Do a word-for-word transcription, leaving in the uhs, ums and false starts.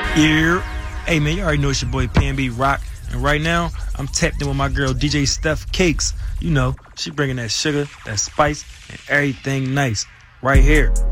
Yeah. Hey man, you already know it's your boy P N B Rock. And right now, I'm tapped in with my girl D J Steph Cakes. You know, she bringing that sugar, that spice, and everything nice. Right here.